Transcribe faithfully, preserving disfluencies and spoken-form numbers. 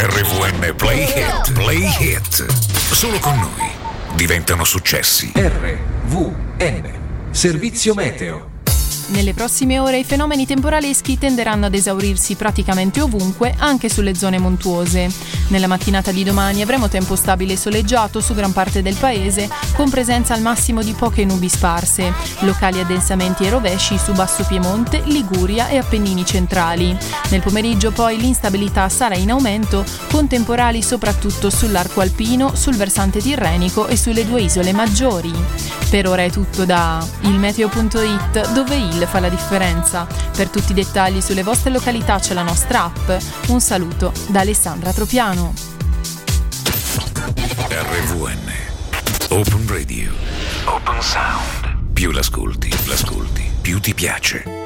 R V N Play Hit, Play Hit. Solo con noi diventano successi. R V N, servizio meteo. Nelle prossime ore i fenomeni temporaleschi tenderanno ad esaurirsi praticamente ovunque, anche sulle zone montuose. Nella mattinata di domani avremo tempo stabile e soleggiato su gran parte del paese, con presenza al massimo di poche nubi sparse, locali addensamenti e rovesci su Basso Piemonte, Liguria e Appennini centrali. Nel pomeriggio poi l'instabilità sarà in aumento, con temporali soprattutto sull'arco alpino, sul versante tirrenico e sulle due isole maggiori. Per ora è tutto da il meteo punto it, dove il fa la differenza. Per tutti i dettagli sulle vostre località c'è la nostra app. Un saluto da Alessandra Tropiano. R V N Open Radio. Open Sound. Più l'ascolti, l'ascolti, più ti piace.